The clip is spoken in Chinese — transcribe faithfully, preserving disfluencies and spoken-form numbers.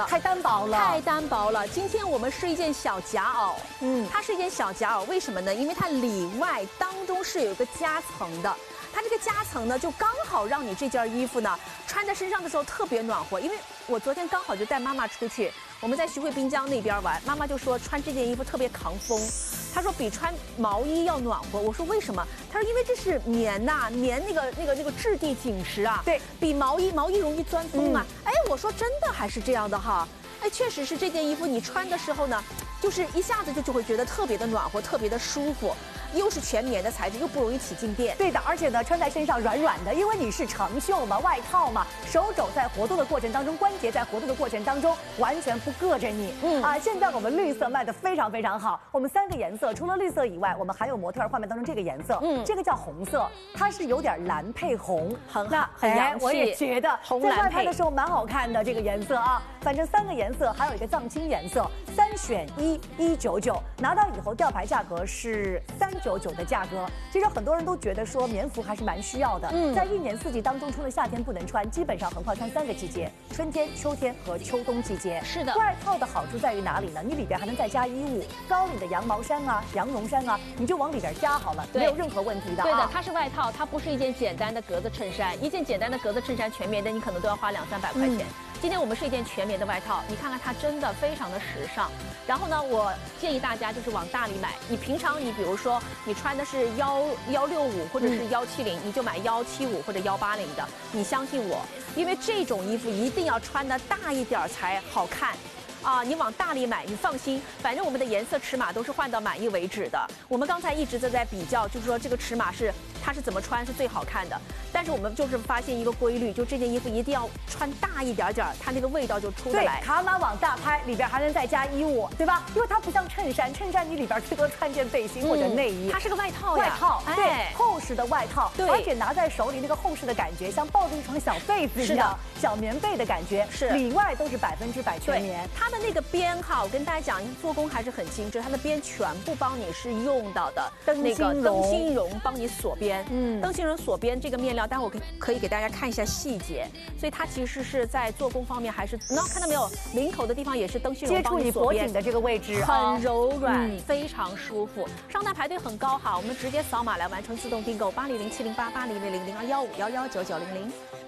太单薄了， 太单薄了。今天我们是一件小夹袄，嗯，它是一件小夹袄，为什么呢？因为它里外当中是有一个夹层的。 它这个夹层呢，就刚好让你这件衣服呢穿在身上的时候特别暖和。因为我昨天刚好就带妈妈出去，我们在徐汇滨江那边玩，妈妈就说穿这件衣服特别抗风，她说比穿毛衣要暖和。我说为什么？她说因为这是棉呐、啊，棉那个那个那个质地紧实啊，对比毛衣毛衣容易钻风啊。嗯、哎，我说真的还是这样的哈。 哎，确实是这件衣服，你穿的时候呢，就是一下子就就会觉得特别的暖和，特别的舒服，又是全棉的材质，又不容易起静电。 对的，而且呢，穿在身上软软的，因为你是长袖嘛，外套嘛，手肘在活动的过程当中，关节在活动的过程当中，完全不硌着你。嗯啊，现在我们绿色卖的非常非常好，我们三个颜色，除了绿色以外，我们还有模特画面当中这个颜色，嗯，这个叫红色，它是有点蓝配红， 很那很洋气。 我也觉得红蓝配在外拍的时候蛮好看的这个颜色啊，反正三个颜色，还有一个藏青颜色，三选一，一九九，拿到以后吊牌价格是三九九的价格。其实很多人都觉得说棉服还是蛮需要的，嗯，在一年四季当中，除了夏天不能穿，基本上横跨穿三个季节：春天、秋天和秋冬季节。 是的， 外套的好处在于哪里呢？你里边还能再加衣物，高领的羊毛衫啊、羊绒衫啊，你就往里边加好了，没有任何问题的、啊。 对的，它是外套，它不是一件简单的格子衬衫。一件简单的格子衬衫全棉的，你可能都要花两三百块钱。嗯 今天我们是一件全棉的外套，你看看它真的非常的时尚。然后呢，我建议大家就是往大里买。你平常你比如说你穿的是幺幺六五或者是幺七零，你就买幺七五或者幺八零的。你相信我，因为这种衣服一定要穿的大一点才好看。 啊，你往大里买，你放心，反正我们的颜色尺码都是换到满意为止的。我们刚才一直在在比较，就是说这个尺码是它是怎么穿是最好看的。但是我们就是发现一个规律，就这件衣服一定要穿大一点点，它那个味道就出得来。 对，卡码往大拍，里边还能再加衣物，对吧？因为它不像衬衫，衬衫你里边最多穿件背心或者内衣， 嗯、它是个外套呀， 外套， 哎、 对，厚实的外套， 对， 而且拿在手里那个厚实的感觉，像抱着一床小被子一样，小棉被的感觉， 是里外都是百分之百全棉。 它的那个边哈。 我跟大家讲，做工还是很精致，它的边全部帮你是用到的那个灯芯绒帮你锁边，嗯，灯芯绒锁边这个面料，待会儿我可以可以给大家看一下细节，所以它其实是在做工方面还是能看到没有，领口的地方也是灯芯绒帮你锁边， 接触你脖颈的这个位置很柔软，嗯、非常舒服。上单排队很高哈，我们直接扫码来完成自动订购，八零零七零八八零零零零二幺五幺幺九九零零。